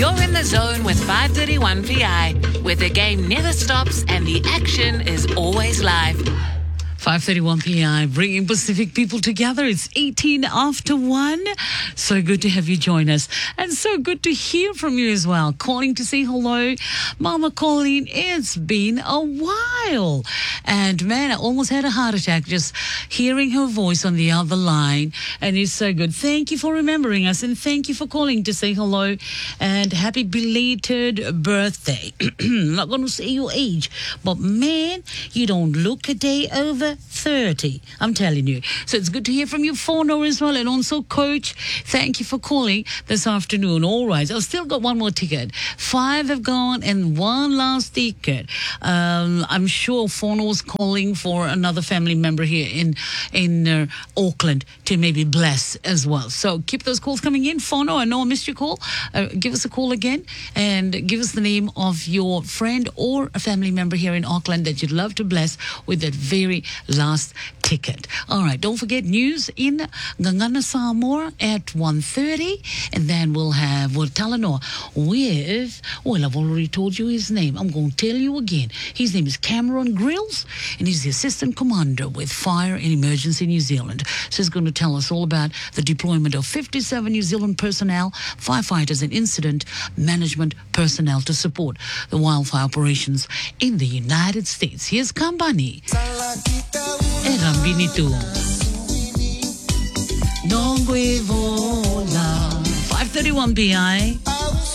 You're in the zone with 531 PI, where the game never stops and the action is always live. 5:31 PI, bringing Pacific people together. It's 18 after 1. So good to have you join us. And so good to hear from you as well. Calling to say hello. Mama Colleen, it's been a while. And man, I almost had a heart attack just hearing her voice on the other line. And it's so good. Thank you for remembering us and thank you for calling to say hello. And happy belated birthday. I'm not going to say your age, but man, you don't look a day over 30. I'm telling you. So it's good to hear from you, Fono, as well. And also, Coach, thank you for calling this afternoon. All right. I've still got one more ticket. 5 have gone and one last ticket. I'm sure Fono was calling for another family member here in Auckland to maybe bless as well. So keep those calls coming in. Fono, I know I missed your call. Give us a call again and give us the name of your friend or a family member here in Auckland that you'd love to bless with that very last ticket. All right, don't forget news in Ngangana Samoa at 1:30, and then we'll have Talanoa with, well, I've already told you his name. I'm going to tell you again. His name is Cameron Grills, and he's the Assistant Commander with Fire and Emergency New Zealand. So he's going to tell us all about the deployment of 57 New Zealand personnel, firefighters and incident management personnel to support the wildfire operations in the United States. Here's Kambani. Era Benito. Don't we vola. 5:31 PI.